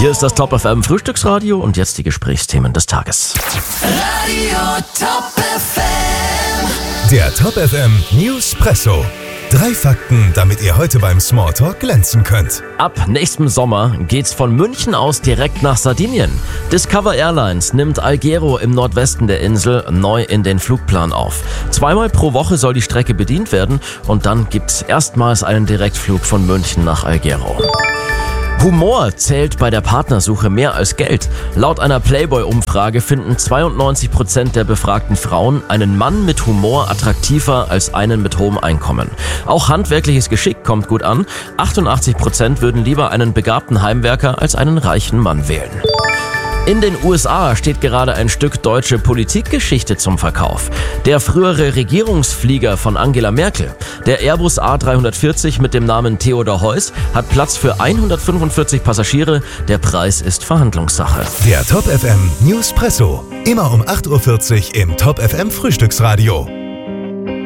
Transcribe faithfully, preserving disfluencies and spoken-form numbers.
Hier ist das Top F M Frühstücksradio und jetzt die Gesprächsthemen des Tages. Radio Top F M. Der Top F M Newspresso. Drei Fakten, damit ihr heute beim Smalltalk glänzen könnt. Ab nächstem Sommer geht's von München aus direkt nach Sardinien. Discover Airlines nimmt Alghero im Nordwesten der Insel neu in den Flugplan auf. Zweimal pro Woche soll die Strecke bedient werden und dann gibt's erstmals einen Direktflug von München nach Alghero. Humor zählt bei der Partnersuche mehr als Geld. Laut einer Playboy-Umfrage finden zweiundneunzig Prozent der befragten Frauen einen Mann mit Humor attraktiver als einen mit hohem Einkommen. Auch handwerkliches Geschick kommt gut an. achtundachtzig Prozent würden lieber einen begabten Heimwerker als einen reichen Mann wählen. In den U S A steht gerade ein Stück deutsche Politikgeschichte zum Verkauf. Der frühere Regierungsflieger von Angela Merkel, der Airbus A dreihundertvierzig mit dem Namen Theodor Heuss, hat Platz für hundertfünfundvierzig Passagiere. Der Preis ist Verhandlungssache. Der Top F M Newspresso. Immer um acht Uhr vierzig im Top F M Frühstücksradio.